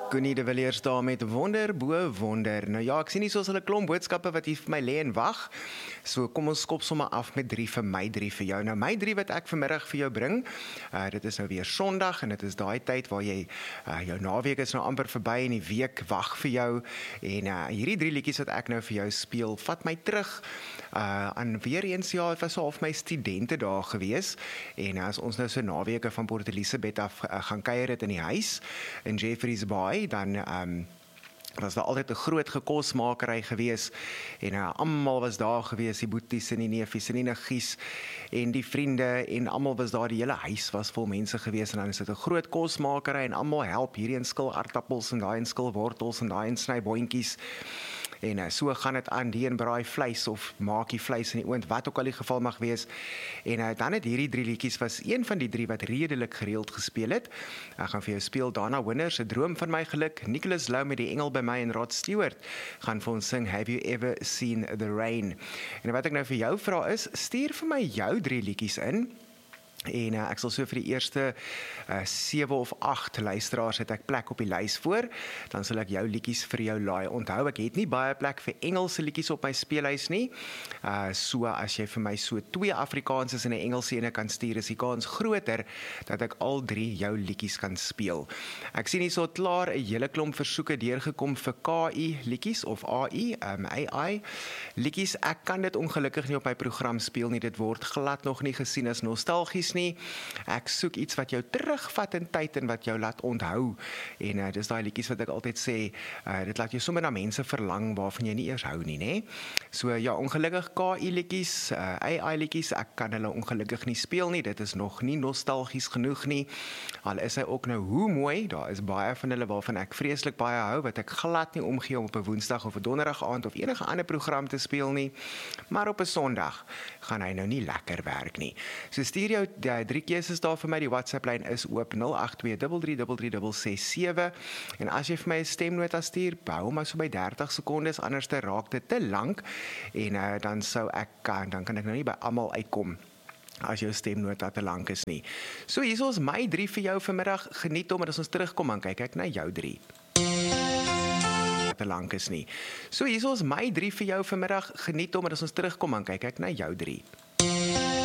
Connie de Villiers daar met wonder bo wonder. Nou ja, ek sien nie soos hulle klomp boodskappe wat hier vir my lê en wag. So kom ons skop sommer af met 3 vir my, 3 vir jou. Nou my 3 wat ek vanmiddag vir jou bring, dit is nou weer Sondag en dit is daai tyd waar jy jou naweek is nou amper verby en die week wag vir jou. En hierdie 3 liedjies wat ek nou vir jou speel, vat my terug aan weer eens, ja, het was so half my studente daar gewees. En as ons nou so naweke van Port Elizabeth af gaan kuier het in die huis in Jeffreys Bay, dan was daar altyd 'n groot gekosmakery gewees en almal was daar gewees, die boeties en die neefies en die niggies en die vriende en almal was daar, die hele huis was vol mense gewees en dan is dit 'n groot kosmakery en almal help, hierdie een skil aardappels en daai een skil wortels en daai een sny boontjies. En so gaan dit aan, die een braai vleis of maak die vleis in die oond, wat ook al die geval mag wees. En dan het hierdie 3 liedjies was een van die 3 wat redelik gereeld gespeel het. Ek gaan vir jou speel Dana Winner se Droom van my geluk, Nicholas Lou met Die Engel by my en Rod Stewart gaan vir ons sing Have You Ever Seen the Rain. En wat ek nou vir jou vra is, stuur vir my jou 3 liedjies in. En ek sal so vir die eerste 7 of 8 luisteraars het ek plek op die lys voor, dan sal ek jou liedjies vir jou laai. Onthou, ek het nie baie plek vir Engelse liedjies op my speellys nie, so as jy vir my so 2 Afrikaanses en 'n Engelse ene kan stuur, is die kans groter dat ek al 3 jou liedjies kan speel. Ek sien hier so klaar 'n hele klomp versoeke deurgekom vir KI liedjies of AI liedjies. Ek kan dit ongelukkig nie op my program speel nie, dit word glad nog nie gesien as nostalgies nie. Ek soek iets wat jou terugvat in tyd en wat jou laat onthou. En dis daai liedjies wat ek altyd sê, dit laat jou sommer na mense verlang waarvan jy nie eers hou nie, né? So ja, ongelukkig KI liedjies, AI liedjies, ek kan hulle ongelukkig nie speel nie. Dit is nog nie nostalgies genoeg nie. Al is hy ook nou hoe mooi, daar is baie van hulle waarvan ek vreeslik baie hou, wat ek glad nie omgee om op 'n Woensdag of 'n Donderdag aand of enige ander program te speel nie. Maar op 'n Sondag gaan hy nou nie lekker werk nie. So stuur jou 3 keuses daar vir my, die WhatsApp lyn is oop 0823333667 en as jy vir my 'n stemnota stuur, hou maar so by 30 sekondes, anders raak dit te lank en dan kan ek nou nie by almal uitkom as jou stemnota te lank is nie. So hier is ons my 3 vir jou vanmiddag, geniet hom en as ons terugkom dan kyk ek na jou 3. Te lank is nie. So hier is ons my 3 vir jou vanmiddag, geniet hom en as ons terugkom dan kyk ek na jou 3.